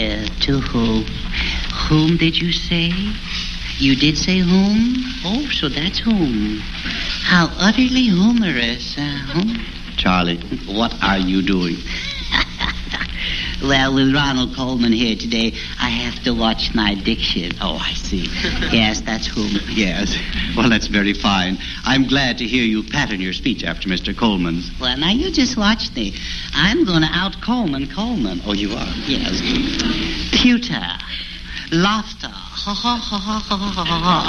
To whom? Whom did you say? You did say whom? Oh, so that's whom. How utterly humorous. Charlie, what are you doing? Well, with Ronald Coleman here today, I have to watch my diction. Oh, I see. Yes, that's whom. Yes. Well, that's very fine. I'm glad to hear you pattern your speech after Mr. Coleman's. Well, now you just watch me. I'm going to out-Coleman Coleman. Oh, you are? Yes. Pewter. Laughter. Ha, ha, ha, ha, ha, ha,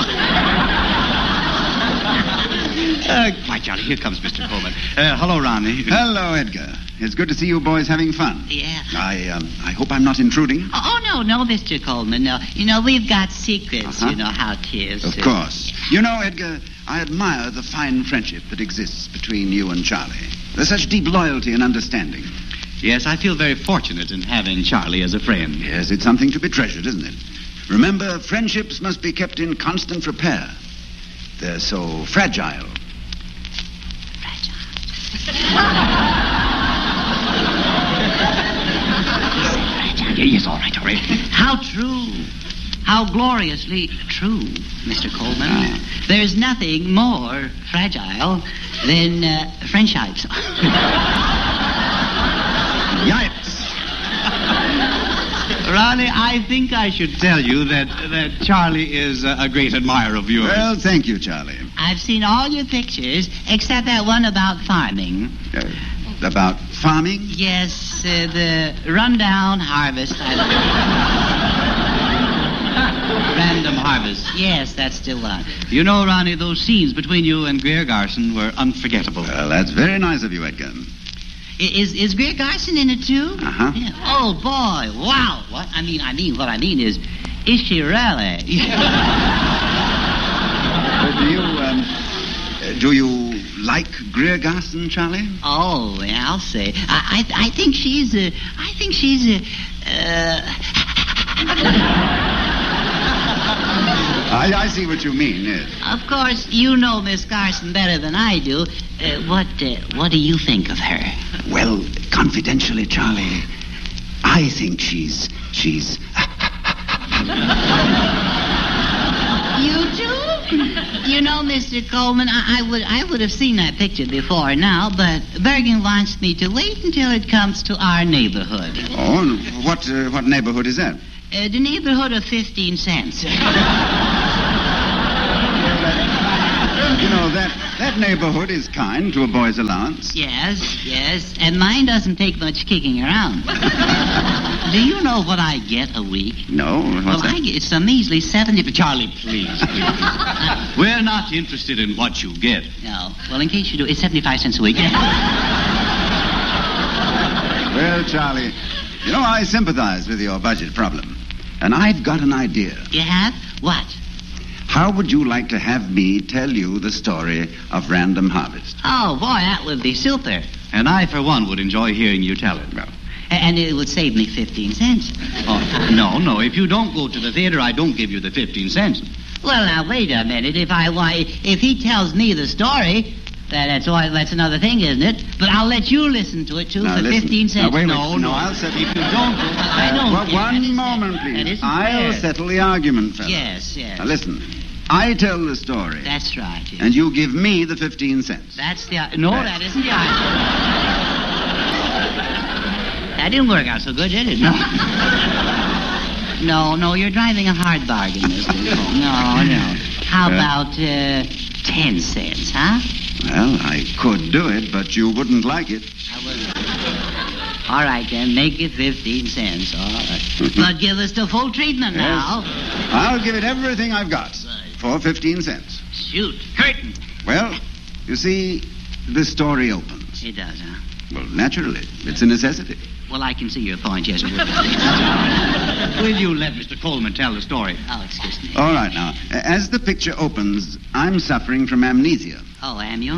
ha. Why, Charlie, here comes Mr. Coleman. Hello, Ronnie. Hello, Edgar. It's good to see you boys having fun. Yeah. I hope I'm not intruding. Oh, no, Mr. Coleman. No. You know, we've got secrets. You know how it is. Of course. You know, Edgar, I admire the fine friendship that exists between you and Charlie. There's such deep loyalty and understanding. Yes, I feel very fortunate in having Charlie as a friend. Yes, it's something to be treasured, isn't it? Remember, friendships must be kept in constant repair. They're so fragile. Yes, all right. How true. How gloriously true, Mr. Coleman. There's nothing more fragile than friendships. Yipes. Ronnie, I think I should tell you that Charlie is a great admirer of yours. Well, thank you, Charlie. I've seen all your pictures except that one about farming. About farming? Yes, the rundown harvest. Random harvest. Yes, that's the one. You know, Ronnie, those scenes between you and Greer Garson were unforgettable. Well, that's very nice of you, Edgar. Is Greer Garson in it, too? Uh-huh. Yeah. Oh, boy. Wow. What I mean is she really? Do you like Greer Garson, Charlie? Oh, yeah, I'll say. I think she's I see what you mean, yes. Of course, you know Miss Garson better than I do. What do you think of her? Well, confidentially, Charlie, I think she's... You do? You know, Mr. Coleman, I would have seen that picture before now, but Bergen wants me to wait until it comes to our neighborhood. Oh, what neighborhood is that? The neighborhood of 15 cents. You know, that neighborhood is kind to a boy's allowance. Yes, and mine doesn't take much kicking around. Do you know what I get a week? No, what's that? I get some measly 70... Charlie, please. We're not interested in what you get. No. Well, in case you do, it's 75 cents a week. Well, Charlie, you know, I sympathize with your budget problem. And I've got an idea. You have? What? How would you like to have me tell you the story of Random Harvest? Oh, boy, that would be super. And I, for one, would enjoy hearing you tell it. Well, and it would save me 15 cents. Oh, no. If you don't go to the theater, I don't give you the 15 cents. Well, now, wait a minute. If he tells me the story, that's another thing, isn't it? But I'll let you listen to it, too, now, for listen. 15 cents. Now, wait, No, I'll settle. If you don't, I don't. Well, one moment, That please. isn't I'll fair. settle the argument, fella. Yes. Now, listen. I tell the story. That's right. Yes. And you give me the 15 cents. That's the... No, that isn't the argument. That didn't work out so good, did it? No, you're driving a hard bargain, Mr. Cole. No. How about 10 cents, huh? Well, I could do it, but you wouldn't like it. I wouldn't. All right, then, make it 15 cents. All right. But give us the full treatment now. I'll give it everything I've got for 15 cents. Shoot. Curtain. Well, you see, the story opens. It does, huh? Well, naturally. It's a necessity. Well, I can see your point, yes. Will you let Mr. Coleman tell the story? Oh, excuse me. All right, now. As the picture opens, I'm suffering from amnesia. Oh, am you?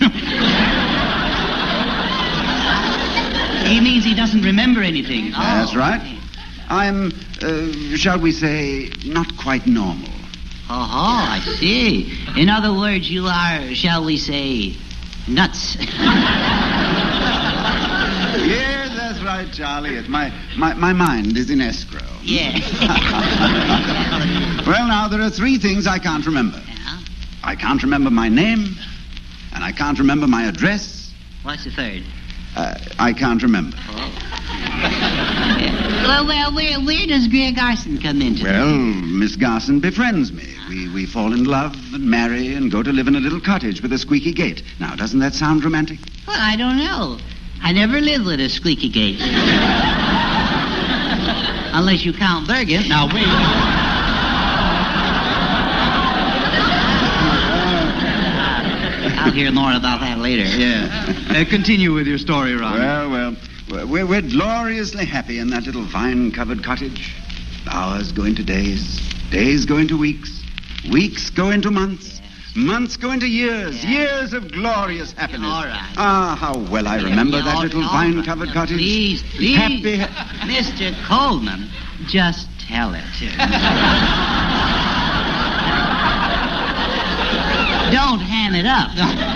He means he doesn't remember anything. That's right. I'm, shall we say, not quite normal. Oh, I see. In other words, you are, shall we say, nuts. Yes, that's right, Charlie. My mind is in escrow. Yeah. Well, now, there are 3 things I can't remember. Yeah? I can't remember my name, and I can't remember my address. What's the third? I can't remember. Well, where does Greer Garson come into Well, Miss Garson befriends me. We fall in love and marry and go to live in a little cottage with a squeaky gate. Now, doesn't that sound romantic? Well, I don't know. I never lived with a squeaky gate. Unless you count Bergen. Now, wait. I'll hear more about that later. Yeah. Continue with your story, Ron. Well, we're gloriously happy in that little vine-covered cottage. Hours go into days, days go into weeks, weeks go into months, months go into years, years of glorious happiness. All right. Ah, how well I remember that little vine-covered cottage. Please, Happy. Mr. Coleman, just tell it. Don't ham it up.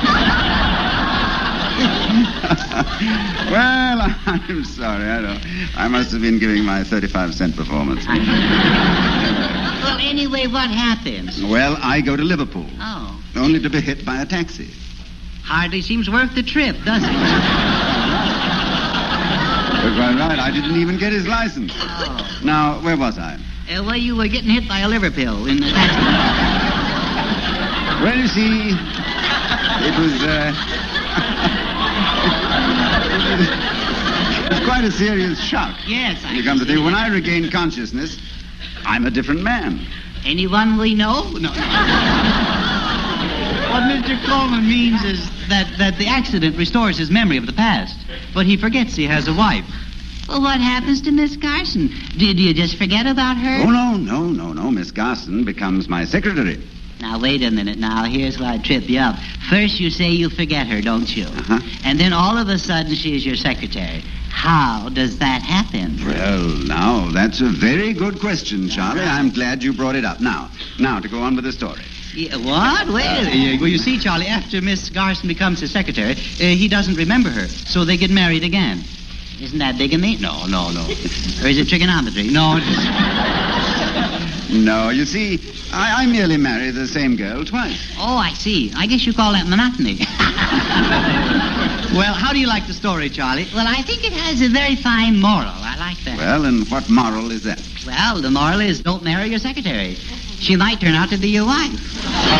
Well, I'm sorry. I must have been giving my 35-cent performance. Well, anyway, what happens? Well, I go to Liverpool. Oh. Only to be hit by a taxi. Hardly seems worth the trip, does it? You're quite right. I didn't even get his license. Oh. Now, where was I? Well, you were getting hit by a liver pill in the taxi. Well, you see, it was quite a serious shock. Yes, I You come to think, when I regained consciousness, I'm a different man. Anyone we know? No. What Mr. Coleman means is that the accident restores his memory of the past, but he forgets he has a wife. Well, what happens to Miss Garson? Did you just forget about her? Oh, no. Miss Garson becomes my secretary. Now, wait a minute now. Here's where I trip you up. First, you say you forget her, don't you? Uh-huh. And then all of a sudden, she is your secretary. How does that happen? Well, now, that's a very good question, Charlie. I'm glad you brought it up. Now, to go on with the story. Yeah, what? Wait a minute. Well, you see, Charlie, after Miss Garson becomes his secretary, he doesn't remember her, so they get married again. Isn't that bigamy? No. Or is it trigonometry? No. No, you see, I merely marry the same girl twice. Oh, I see. I guess you call that monotony. Well, how do you like the story, Charlie? Well, I think it has a very fine moral. I like that. Well, and what moral is that? Well, the moral is don't marry your secretary. She might turn out to be your wife.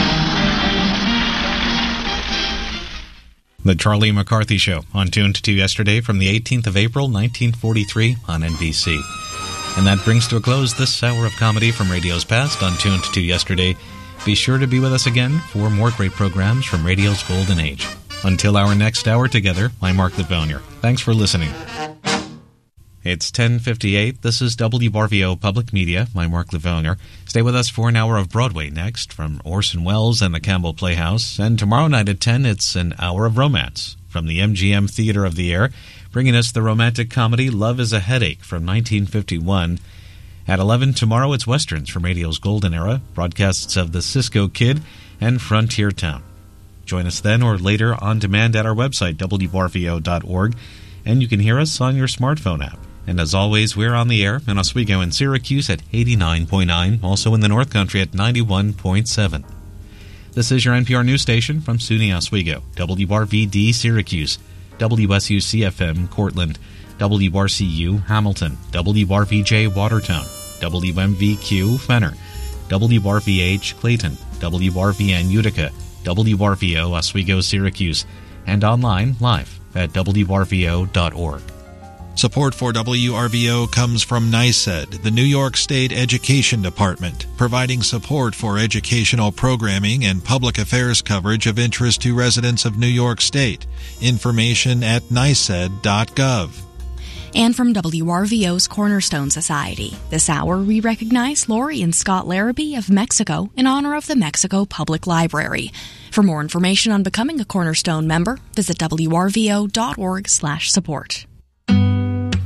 The Charlie McCarthy Show, on Tuned to yesterday from the 18th of April, 1943 on NBC. And that brings to a close this hour of comedy from radio's past on Tuned to yesterday. Be sure to be with us again for more great programs from radio's golden age. Until our next hour together, I'm Mark Livonier. Thanks for listening. It's 10:58. This is WRVO Public Media. I'm Mark Livonier. Stay with us for an hour of Broadway next from Orson Welles and the Campbell Playhouse. And tomorrow night at 10, it's an hour of romance from the MGM Theater of the Air, bringing us the romantic comedy Love is a Headache from 1951. At 11 tomorrow, it's Westerns from radio's golden era, broadcasts of The Cisco Kid and Frontier Town. Join us then or later on demand at our website, wrvo.org, and you can hear us on your smartphone app. And as always, we're on the air in Oswego and Syracuse at 89.9, also in the North Country at 91.7. This is your NPR news station from SUNY Oswego, WRVD Syracuse, WSUC-FM Cortland, WRCU Hamilton, WRVJ Watertown, WMVQ Fenner, WRVH Clayton, WRVN Utica, WRVO Oswego Syracuse, and online live at WRVO.org. Support for WRVO comes from NYSED, the New York State Education Department, providing support for educational programming and public affairs coverage of interest to residents of New York State. Information at nysed.gov. And from WRVO's Cornerstone Society. This hour, we recognize Lori and Scott Larrabee of Mexico in honor of the Mexico Public Library. For more information on becoming a Cornerstone member, visit wrvo.org/support.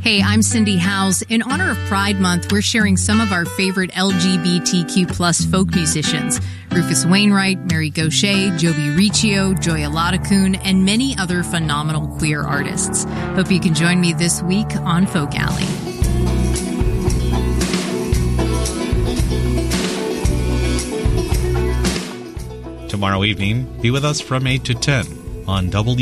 Hey, I'm Cindy Howes. In honor of Pride Month, we're sharing some of our favorite LGBTQ plus folk musicians. Rufus Wainwright, Mary Gauthier, Joby Riccio, Joya Ladakun, and many other phenomenal queer artists. Hope you can join me this week on Folk Alley. Tomorrow evening, be with us from 8 to 10 on W.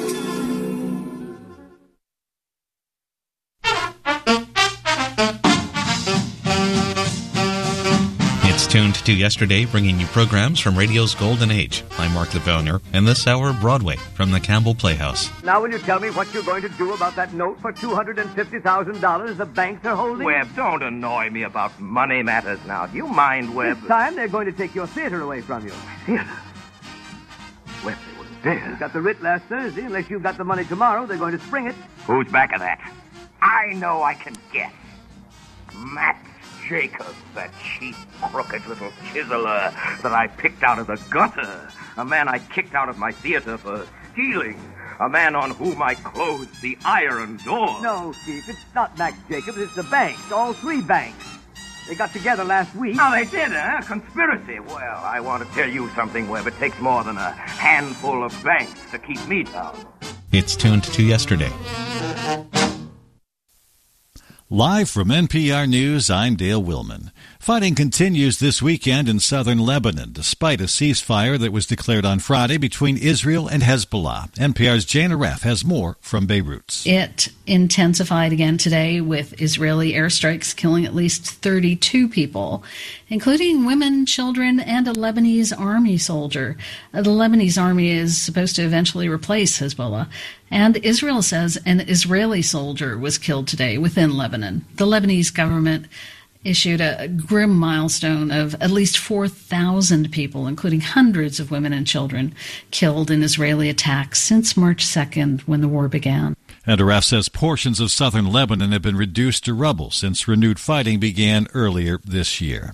Tuned to Yesterday, bringing you programs from radio's golden age. I'm Mark LeBoner, and this hour, Broadway, from the Campbell Playhouse. Now will you tell me what you're going to do about that note for $250,000 the banks are holding? Webb, don't annoy me about money matters now. Do you mind, Webb? This time they're going to take your theater away from you. Theater? Webb, they wouldn't dare. You got the writ last Thursday. Unless you've got the money tomorrow, they're going to spring it. Who's back of that? I know I can guess. Matt Jacobs, that cheap, crooked little chiseler that I picked out of the gutter. A man I kicked out of my theater for stealing. A man on whom I closed the iron door. No, Chief, it's not Max Jacobs, it's the banks, all three banks. They got together last week. Oh, they did, huh? Conspiracy. Well, I want to tell you something, Webb. It takes more than a handful of banks to keep me down. It's Tuned to Yesterday. Live from NPR News, I'm Dale Willman. Fighting continues this weekend in southern Lebanon, despite a ceasefire that was declared on Friday between Israel and Hezbollah. NPR's Jane Aref has more from Beirut. It intensified again today with Israeli airstrikes killing at least 32 people, including women, children, and a Lebanese army soldier. The Lebanese army is supposed to eventually replace Hezbollah. And Israel says an Israeli soldier was killed today within Lebanon. The Lebanese government issued a grim milestone of at least 4,000 people, including hundreds of women and children, killed in Israeli attacks since March 2nd when the war began. And Aref says portions of southern Lebanon have been reduced to rubble since renewed fighting began earlier this year.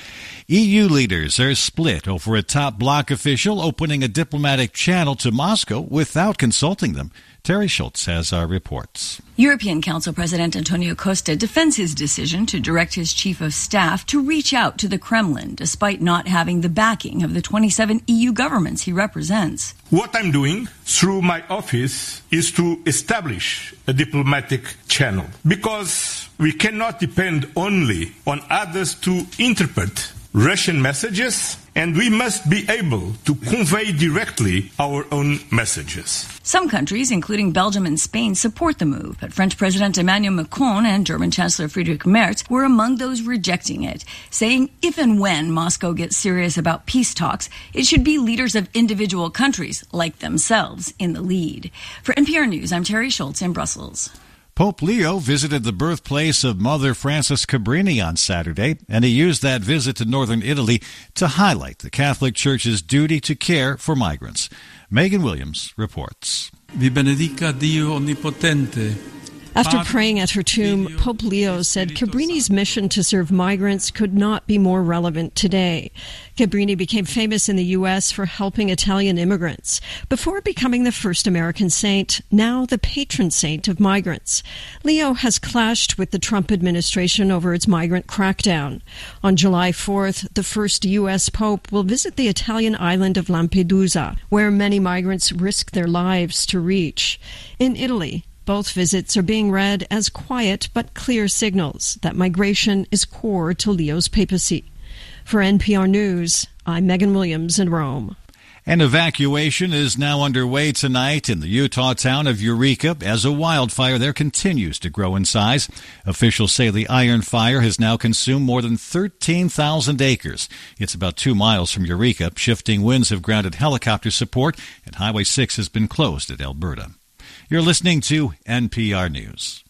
EU leaders are split over a top bloc official opening a diplomatic channel to Moscow without consulting them. Terry Schultz has our reports. European Council President Antonio Costa defends his decision to direct his chief of staff to reach out to the Kremlin, despite not having the backing of the 27 EU governments he represents. What I'm doing through my office is to establish a diplomatic channel, because we cannot depend only on others to interpret Russian messages, and we must be able to convey directly our own messages. Some countries, including Belgium and Spain, support the move, but French President Emmanuel Macron and German Chancellor Friedrich Merz were among those rejecting it, saying if and when Moscow gets serious about peace talks, it should be leaders of individual countries, like themselves, in the lead. For NPR News, I'm Terry Schultz in Brussels. Pope Leo visited the birthplace of Mother Frances Cabrini on Saturday, and he used that visit to northern Italy to highlight the Catholic Church's duty to care for migrants. Megan Williams reports. Vi benedica Dio Onnipotente. After praying at her tomb, Pope Leo said Cabrini's mission to serve migrants could not be more relevant today. Cabrini became famous in the U.S. for helping Italian immigrants, before becoming the first American saint, now the patron saint of migrants. Leo has clashed with the Trump administration over its migrant crackdown. On July 4th, the first U.S. Pope will visit the Italian island of Lampedusa, where many migrants risk their lives to reach. In Italy, both visits are being read as quiet but clear signals that migration is core to Leo's papacy. For NPR News, I'm Megan Williams in Rome. An evacuation is now underway tonight in the Utah town of Eureka as a wildfire there continues to grow in size. Officials say the iron fire has now consumed more than 13,000 acres. It's about 2 miles from Eureka. Shifting winds have grounded helicopter support, and Highway 6 has been closed at Alberta. You're listening to NPR News.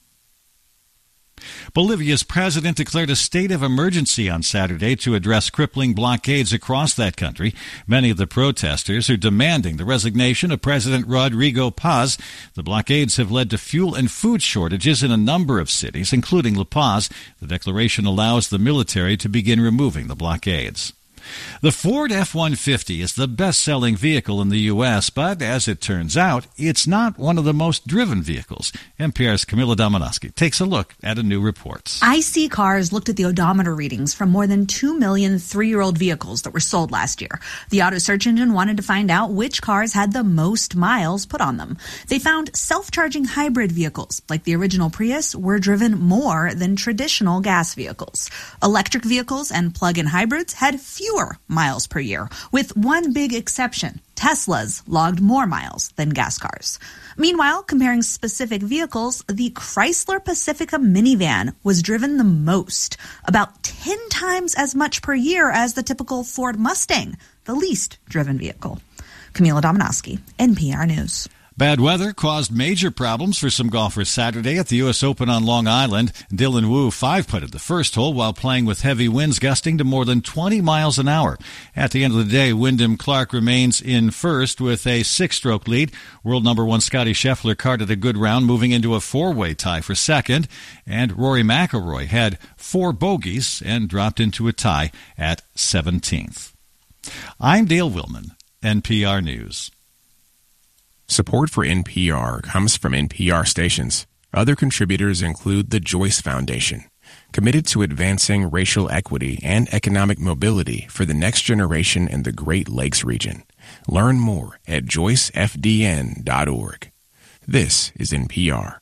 Bolivia's president declared a state of emergency on Saturday to address crippling blockades across that country. Many of the protesters are demanding the resignation of President Rodrigo Paz. The blockades have led to fuel and food shortages in a number of cities, including La Paz. The declaration allows the military to begin removing the blockades. The Ford F-150 is the best-selling vehicle in the U.S., but as it turns out, it's not one of the most driven vehicles. NPR's Camila Domonoske takes a look at a new report. IC Cars looked at the odometer readings from more than 2 million three-year-old vehicles that were sold last year. The auto search engine wanted to find out which cars had the most miles put on them. They found self-charging hybrid vehicles, like the original Prius, were driven more than traditional gas vehicles. Electric vehicles and plug-in hybrids had fewer miles per year, with one big exception. Teslas logged more miles than gas cars. Meanwhile, comparing specific vehicles, the Chrysler Pacifica minivan was driven the most, about 10 times as much per year as the typical Ford Mustang, the least driven vehicle. Camila Domonoske, NPR News. Bad weather caused major problems for some golfers Saturday at the U.S. Open on Long Island. Dylan Wu five-putted the first hole while playing with heavy winds gusting to more than 20 miles an hour. At the end of the day, Wyndham Clark remains in first with a 6-stroke lead. World number 1 Scottie Scheffler carded a good round, moving into a 4-way tie for second. And Rory McIlroy had 4 bogeys and dropped into a tie at 17th. I'm Dale Willman, NPR News. Support for NPR comes from NPR stations. Other contributors include the Joyce Foundation, committed to advancing racial equity and economic mobility for the next generation in the Great Lakes region. Learn more at joycefdn.org. This is NPR.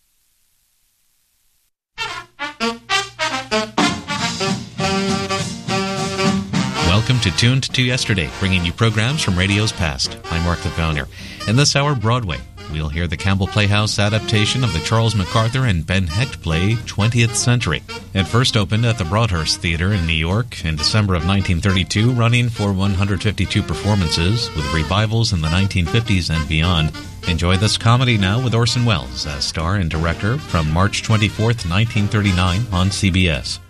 Welcome to Tuned to Yesterday, bringing you programs from radio's past. I'm Mark Lefauner. In this hour, Broadway. We'll hear the Campbell Playhouse adaptation of the Charles MacArthur and Ben Hecht play 20th Century. It first opened at the Broadhurst Theater in New York in December of 1932, running for 152 performances, with revivals in the 1950s and beyond. Enjoy this comedy now with Orson Welles as star and director from March 24th, 1939 on CBS.